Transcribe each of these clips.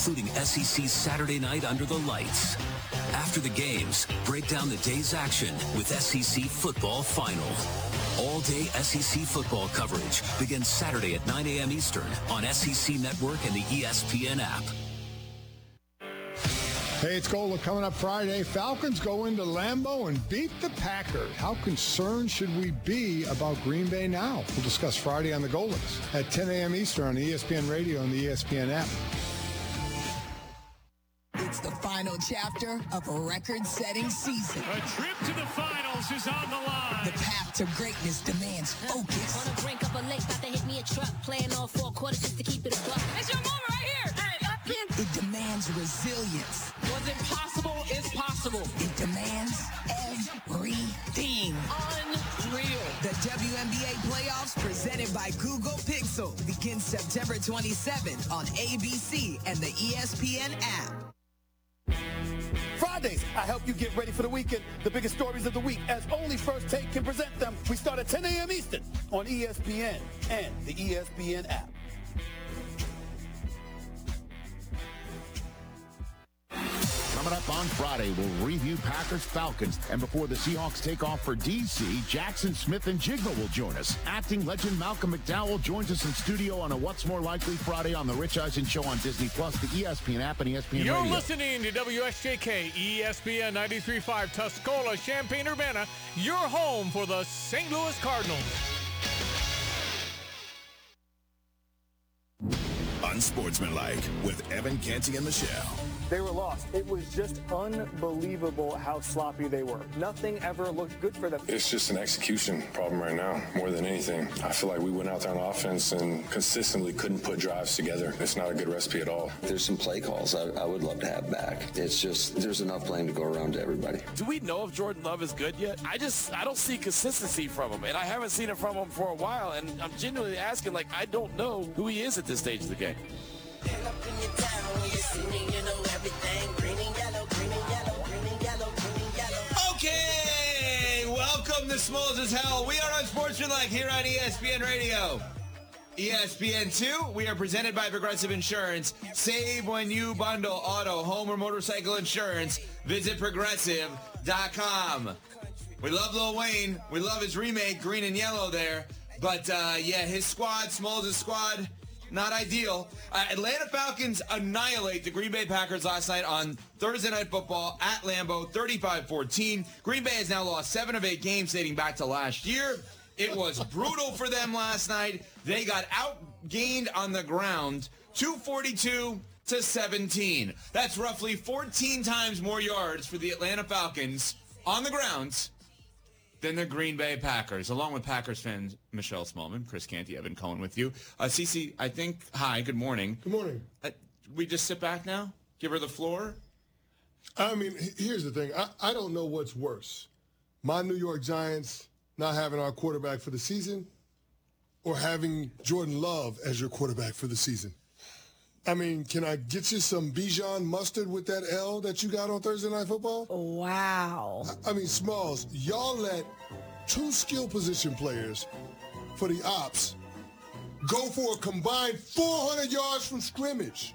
including SEC Saturday Night Under the Lights. After the games, break down the day's action with SEC Football Final. All-day SEC football coverage begins Saturday at 9 a.m. Eastern on SEC Network and the ESPN app. Hey, it's Gola coming up Friday. Falcons go into Lambeau and beat the Packers. How concerned should we be about Green Bay now? We'll discuss Friday on the Golas at 10 a.m. Eastern on ESPN Radio and the ESPN app. It's the final chapter of a record-setting season. A trip to the finals is on the line. The path to greatness demands focus. On the brink of a lake, about to hit me a truck. Playing all 4 quarters just to keep it a buck. It's your moment right here. It demands resilience. What's impossible is possible. It demands everything. Unreal. The WNBA playoffs presented by Google Pixel begins September 27th on ABC and the ESPN app. Fridays, I help you get ready for the weekend. The biggest stories of the week, as only First Take can present them. We start at 10 a.m. Eastern on ESPN and the ESPN app. Coming up on Friday, we'll review Packers-Falcons. And before the Seahawks take off for D.C., Jackson Smith and Jigma will join us. Acting legend Malcolm McDowell joins us in studio on a What's More Likely Friday on The Rich Eisen Show on Disney+, the ESPN app, and ESPN Radio. You're listening to WSJK, ESPN 93.5, Tuscola, Champaign-Urbana, your home for the St. Louis Cardinals. Unsportsmanlike with Evan Canty and Michelle. They were lost. It was just unbelievable how sloppy they were. Nothing ever looked good for them. It's just an execution problem right now, more than anything. I feel like we went out there on offense and consistently couldn't put drives together. It's not a good recipe at all. There's some play calls I would love to have back. It's just there's enough playing to go around to everybody. Do we know if Jordan Love is good yet? I don't see consistency from him, and I haven't seen it from him for a while, and I'm genuinely asking, like, I don't know who he is at this stage of the game. Okay, welcome to Smalls as Hell. We are Unsportsmanlike here on ESPN Radio. ESPN2, we are presented by Progressive Insurance. Save when you bundle auto, home, or motorcycle insurance. Visit Progressive.com. We love Lil Wayne. We love his remake, Green and Yellow there. But, his squad, Smalls' squad, not ideal. Atlanta Falcons annihilate the Green Bay Packers last night on Thursday Night Football at Lambeau, 35-14. Green Bay has now lost 7 of 8 games dating back to last year. It was brutal for them last night. They got outgained on the ground, 242-17. That's roughly 14 times more yards for the Atlanta Falcons on the ground than the Green Bay Packers. Along with Packers fans Michelle Smallman, Chris Canty, Evan Cohen with you. Cece, I think, hi, good morning. Good morning. We just sit back now? Give her the floor? I mean, here's the thing. I don't know what's worse. My New York Giants not having our quarterback for the season or having Jordan Love as your quarterback for the season. I mean, can I get you some Bijan mustard with that L that you got on Thursday Night Football? Wow. I mean, Smalls, y'all let 2 skill position players for the ops go for a combined 400 yards from scrimmage.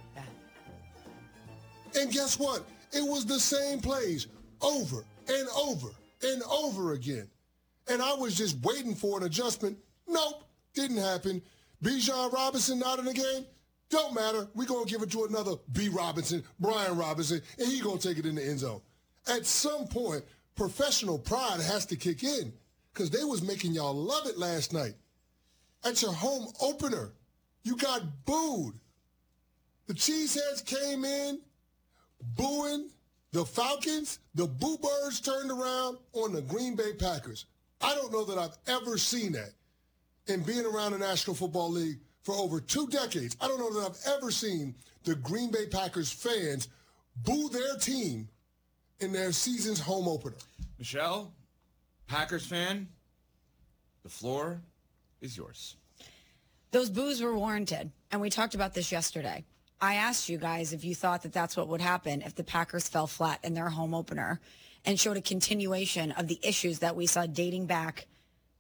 And guess what? It was the same plays over and over and over again. And I was just waiting for an adjustment. Nope, didn't happen. Bijan Robinson not in the game? Don't matter. We're going to give it to another B. Robinson, Brian Robinson, and he's going to take it in the end zone. At some point, professional pride has to kick in because they was making y'all love it last night. At your home opener, you got booed. The Cheeseheads came in booing the Falcons. The Boo Birds turned around on the Green Bay Packers. I don't know that I've ever seen that in being around the National Football League for over 2 decades. I don't know that I've ever seen the Green Bay Packers fans boo their team in their season's home opener. Michelle, Packers fan, the floor is yours. Those boos were warranted, and we talked about this yesterday. I asked you guys if you thought that that's what would happen if the Packers fell flat in their home opener and showed a continuation of the issues that we saw dating back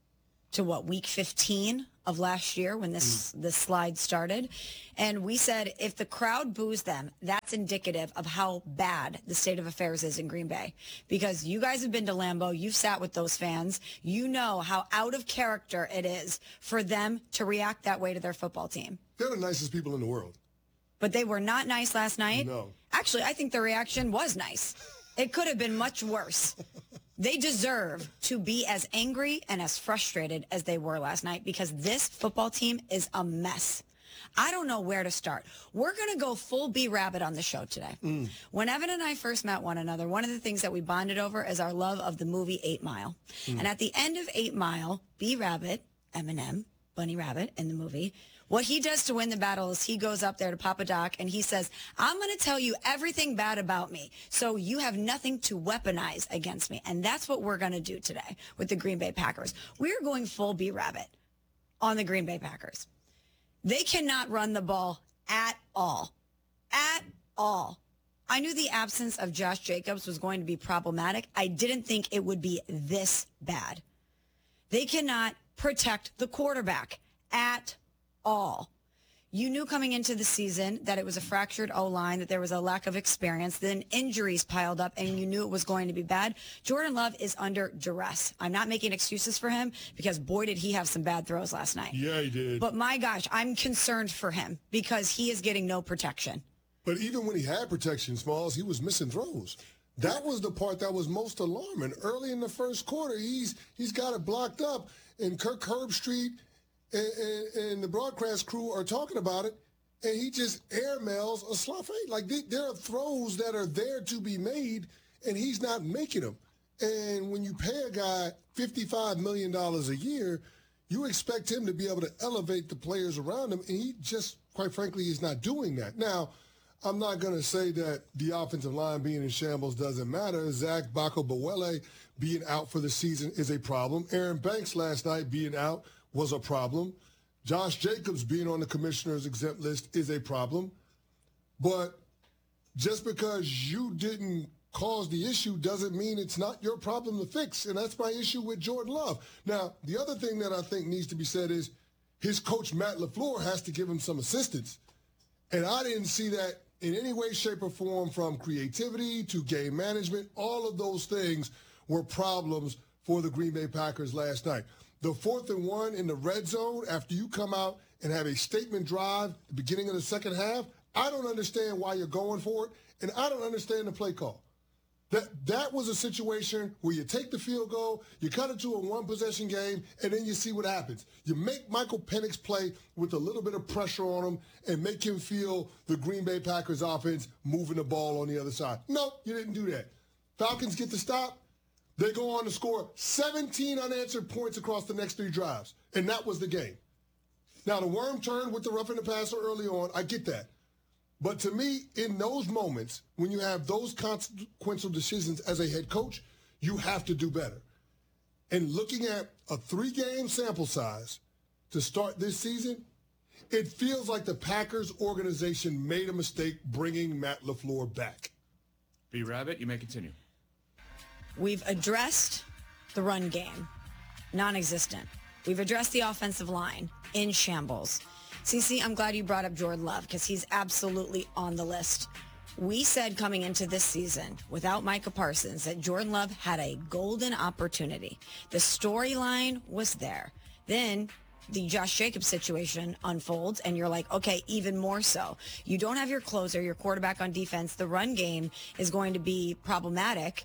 to week 15 of last year when this slide started. And we said, if the crowd boos them, that's indicative of how bad the state of affairs is in Green Bay. Because you guys have been to Lambeau, you've sat with those fans, you know how out of character it is for them to react that way to their football team. They're the nicest people in the world. But they were not nice last night. No. Actually, I think the reaction was nice. It could have been much worse. They deserve to be as angry and as frustrated as they were last night because this football team is a mess. I don't know where to start. We're going to go full B-Rabbit on the show today. When Evan and I first met one another, one of the things that we bonded over is our love of the movie 8 Mile. And at the end of 8 Mile, B-Rabbit, Eminem, Bunny Rabbit in the movie, what he does to win the battle is he goes up there to Papa Doc and he says, I'm going to tell you everything bad about me so you have nothing to weaponize against me. And that's what we're going to do today with the Green Bay Packers. We're going full B-Rabbit on the Green Bay Packers. They cannot run the ball at all. At all. I knew the absence of Josh Jacobs was going to be problematic. I didn't think it would be this bad. They cannot protect the quarterback at all. You knew coming into the season that it was a fractured O-line, that there was a lack of experience, then injuries piled up, and you knew it was going to be bad. Jordan Love is under duress. I'm not making excuses for him because, boy, did he have some bad throws last night. Yeah, he did. But, my gosh, I'm concerned for him because he is getting no protection. But even when he had protection, Smalls, he was missing throws. That was the part that was most alarming. Early in the first quarter, he's got it blocked up, and Kirk Herbstreit and the broadcast crew are talking about it, and he just airmails a slough. Like, there are throws that are there to be made, and he's not making them. And when you pay a guy $55 million a year, you expect him to be able to elevate the players around him, and he just, quite frankly, is not doing that. Now, I'm not going to say that the offensive line being in shambles doesn't matter. Zach Bako-Bawele being out for the season is a problem. Aaron Banks last night being out was a problem. Josh Jacobs being on the commissioner's exempt list is a problem. But just because you didn't cause the issue doesn't mean it's not your problem to fix. And that's my issue with Jordan Love. Now, the other thing that I think needs to be said is his coach, Matt LaFleur, has to give him some assistance. And I didn't see that in any way, shape, or form, from creativity to game management. All of those things were problems for the Green Bay Packers last night. The 4th and 1 in the red zone after you come out and have a statement drive at the beginning of the second half, I don't understand why you're going for it, and I don't understand the play call. That was a situation where you take the field goal, you cut it to a one-possession game, and then you see what happens. You make Michael Penix play with a little bit of pressure on him and make him feel the Green Bay Packers offense moving the ball on the other side. No, you didn't do that. Falcons get the stop. They go on to score 17 unanswered points across the next 3 drives, and that was the game. Now, the worm turned with the roughing the passer early on. I get that. But to me, in those moments, when you have those consequential decisions as a head coach, you have to do better. And looking at a 3-game sample size to start this season, it feels like the Packers organization made a mistake bringing Matt LaFleur back. B-Rabbit, you may continue. We've addressed the run game, non-existent. We've addressed the offensive line, in shambles. CC, I'm glad you brought up Jordan Love because he's absolutely on the list. We said coming into this season, without Micah Parsons, that Jordan Love had a golden opportunity. The storyline was there. Then the Josh Jacobs situation unfolds, and you're like, okay, even more so. You don't have your closer, your quarterback on defense. The run game is going to be problematic.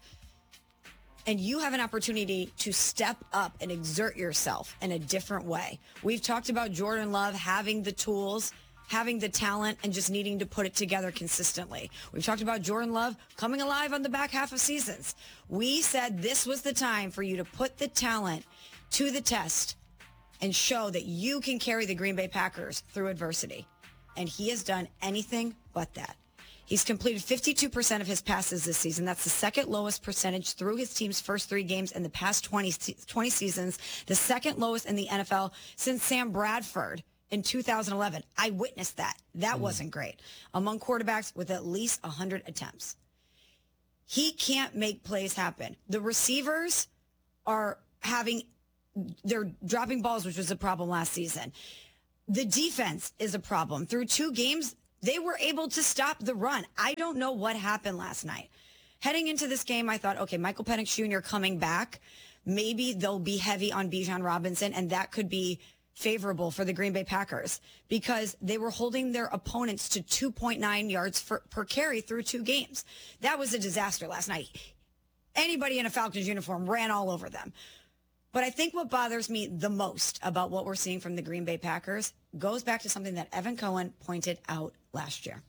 And you have an opportunity to step up and exert yourself in a different way. We've talked about Jordan Love having the tools, having the talent, and just needing to put it together consistently. We've talked about Jordan Love coming alive on the back half of seasons. We said this was the time for you to put the talent to the test and show that you can carry the Green Bay Packers through adversity. And he has done anything but that. He's completed 52% of his passes this season. That's the second lowest percentage through his team's first 3 games in the past 20 seasons, the second lowest in the NFL since Sam Bradford in 2011. I witnessed that. That wasn't great. Among quarterbacks with at least 100 attempts. He can't make plays happen. The receivers are having they're dropping balls, which was a problem last season. The defense is a problem. Through 2 games, they were able to stop the run. I don't know what happened last night. Heading into this game, I thought, okay, Michael Penix Jr. coming back, maybe they'll be heavy on Bijan Robinson, and that could be favorable for the Green Bay Packers because they were holding their opponents to 2.9 yards per carry through 2 games. That was a disaster last night. Anybody in a Falcons uniform ran all over them. But I think what bothers me the most about what we're seeing from the Green Bay Packers goes back to something that Evan Cohen pointed out last year.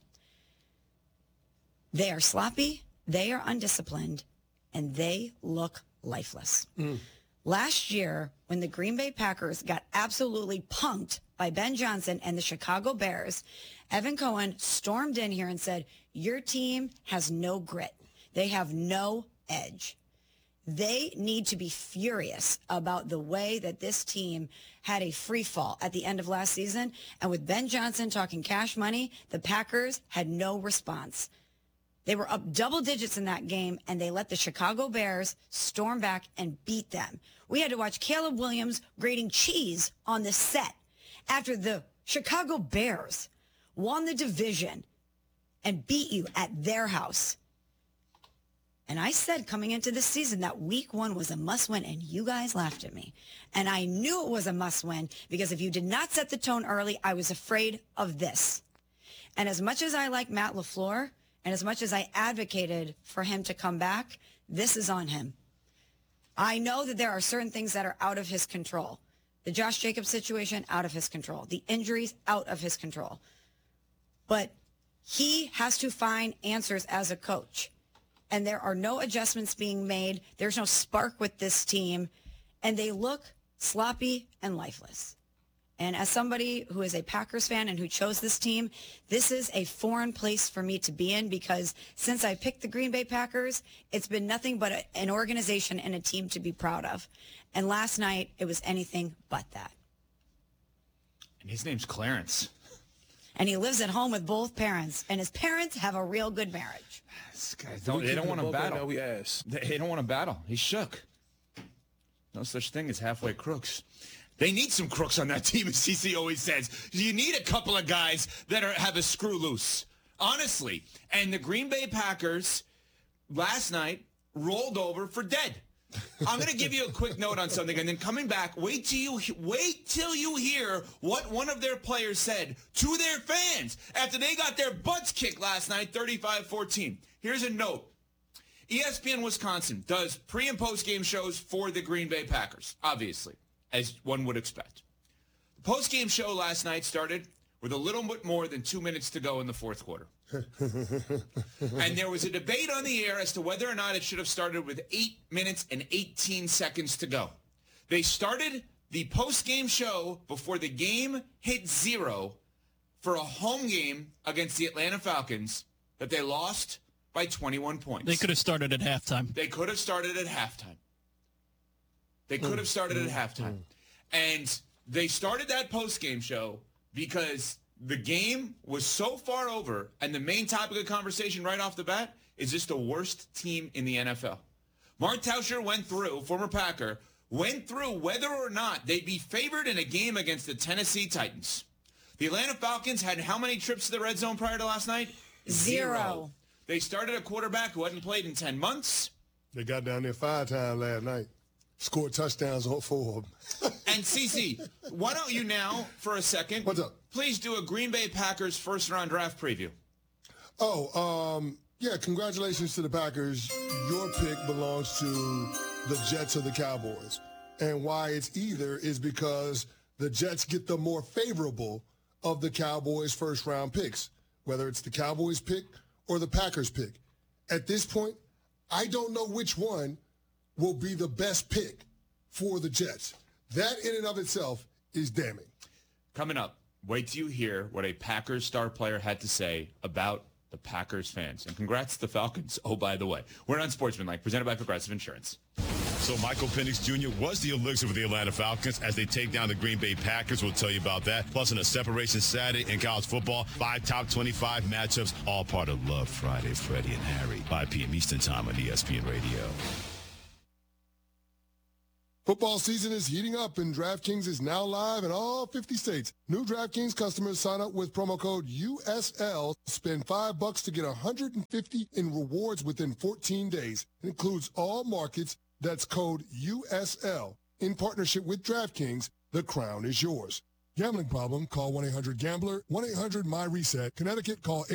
They are sloppy, they are undisciplined, and they look lifeless. Last year, when the Green Bay Packers got absolutely punked by Ben Johnson and the Chicago Bears, Evan Cohen stormed in here and said, your team has no grit. They have no edge. They need to be furious about the way that this team had a free fall at the end of last season. And with Ben Johnson talking cash money, the Packers had no response. They were up double digits in that game, and they let the Chicago Bears storm back and beat them. We had to watch Caleb Williams grating cheese on the set after the Chicago Bears won the division and beat you at their house. And I said coming into this season that week 1 was a must-win, and you guys laughed at me. And I knew it was a must-win because if you did not set the tone early, I was afraid of this. And as much as I like Matt LaFleur, and as much as I advocated for him to come back, this is on him. I know that there are certain things that are out of his control. The Josh Jacobs situation, out of his control. The injuries, out of his control. But he has to find answers as a coach. And there are no adjustments being made. There's no spark with this team. And they look sloppy and lifeless. And as somebody who is a Packers fan and who chose this team, this is a foreign place for me to be in because since I picked the Green Bay Packers, it's been nothing but an organization and a team to be proud of. And last night, it was anything but that. And his name's Clarence. And he lives at home with both parents. And his parents have a real good marriage. They don't want to battle. They don't want to battle. He's shook. No such thing as halfway crooks. They need some crooks on that team, as CC always says. You need a couple of guys that have a screw loose, honestly. And the Green Bay Packers last night rolled over for dead. I'm going to give you a quick note on something, and then coming back, wait till you hear what one of their players said to their fans after they got their butts kicked last night, 35-14. Here's a note. ESPN Wisconsin does pre- and post-game shows for the Green Bay Packers, obviously, as one would expect. The post-game show last night started with a little bit more than 2 minutes to go in the fourth quarter. And there was a debate on the air as to whether or not it should have started with 8 minutes and 18 seconds to go. They started the post-game show before the game hit 0 for a home game against the Atlanta Falcons that they lost by 21 points. They could have started at halftime. They could have started at halftime. And they started that post-game show because the game was so far over, and the main topic of conversation right off the bat is just the worst team in the NFL. Mark Tauscher former Packer, went through whether or not they'd be favored in a game against the Tennessee Titans. The Atlanta Falcons had how many trips to the red zone prior to last night? 0. They started a quarterback who hadn't played in 10 months. They got down there 5 times last night. Scored touchdowns on 4 of them. And CC, why don't you now, for a second, what's up? Please do a Green Bay Packers first-round draft preview. Yeah, congratulations to the Packers. Your pick belongs to the Jets or the Cowboys. And why it's either is because the Jets get the more favorable of the Cowboys' first-round picks, whether it's the Cowboys pick or the Packers pick. At this point, I don't know which one will be the best pick for the Jets. That in and of itself is damning. Coming up, wait till you hear what a Packers star player had to say about the Packers fans. And congrats to the Falcons. Oh, by the way, we're on Sportsmanlike, presented by Progressive Insurance. So Michael Penix Jr. was the elixir for the Atlanta Falcons as they take down the Green Bay Packers. We'll tell you about that. Plus, in a separation Saturday in college football, 5 top 25 matchups, all part of Love Friday, Freddie and Harry, 5 p.m. Eastern Time on ESPN Radio. Football season is heating up, and DraftKings is now live in all 50 states. New DraftKings customers sign up with promo code USL, spend $5 to get $150 in rewards within 14 days. It includes all markets. That's code USL. In partnership with DraftKings, the crown is yours. Gambling problem? Call 1-800-GAMBLER, 1-800-MY-RESET. Connecticut, call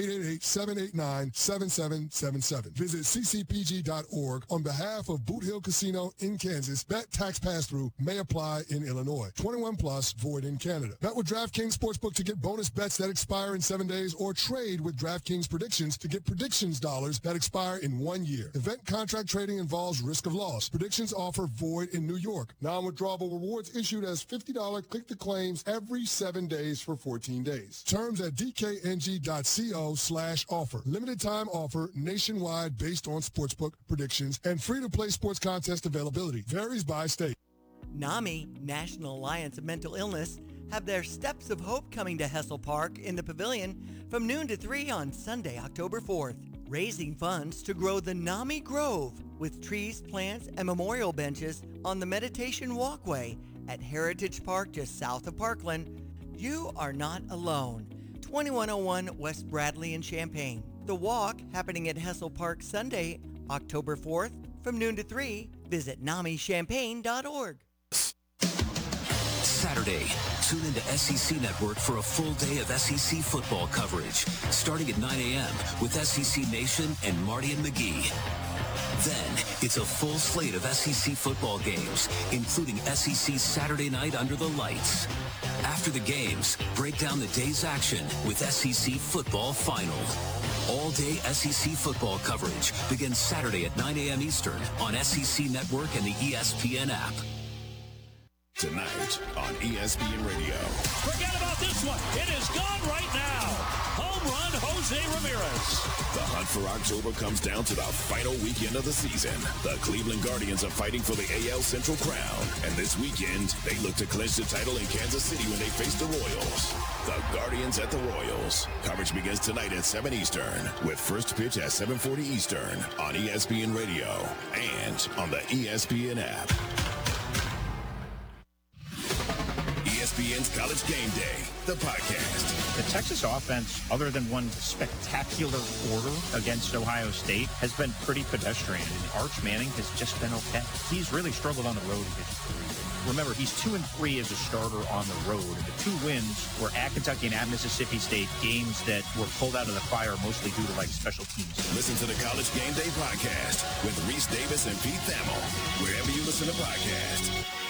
888-789-7777. Visit ccpg.org on behalf of Boot Hill Casino in Kansas. Bet tax pass-through may apply in Illinois. 21 plus, void in Canada. Bet with DraftKings Sportsbook to get bonus bets that expire in 7 days, or trade with DraftKings Predictions to get predictions dollars that expire in 1 year. Event contract trading involves risk of loss. Predictions offer void in New York. Non-withdrawable rewards issued as $50 click-to-claims every 7 days for 14 days. Terms at dkng.co/offer. Limited time offer nationwide based on sportsbook predictions and free-to-play sports contest availability. Varies by state. NAMI, National Alliance of Mental Illness, have their Steps of Hope coming to Hessel Park in the Pavilion from noon to 3 on Sunday, October 4th, raising funds to grow the NAMI Grove with trees, plants, and memorial benches on the meditation walkway at Heritage Park just south of Parkland. You are not alone. 2101 West Bradley in Champaign. The walk happening at Hessel Park Sunday, October 4th from noon to 3. Visit NAMIchampaign.org. Saturday, tune into SEC Network for a full day of SEC football coverage, starting at 9 a.m. with SEC Nation and Marty and McGee. Then, it's a full slate of SEC football games, including SEC Saturday Night Under the Lights. After the games, break down the day's action with SEC Football Final. All-day SEC football coverage begins Saturday at 9 a.m. Eastern on SEC Network and the ESPN app. Tonight on ESPN Radio. Forget about this one. It is gone right now. Home run, Jose Ramirez. The hunt for October comes down to the final weekend of the season. The Cleveland Guardians are fighting for the AL Central crown. And this weekend, they look to clinch the title in Kansas City when they face the Royals. The Guardians at the Royals. Coverage begins tonight at 7 Eastern with first pitch at 7:40 Eastern on ESPN Radio and on the ESPN app. ESPN's College Game Day, the podcast. The Texas offense, other than one spectacular quarter against Ohio State, has been pretty pedestrian. And Arch Manning has just been okay. He's really struggled on the road in his career. Remember, he's 2-3 as a starter on the road. And the 2 wins were at Kentucky and at Mississippi State, games that were pulled out of the fire mostly due to special teams. Listen to the College Game Day podcast with Reese Davis and Pete Thamel, wherever you listen to podcasts.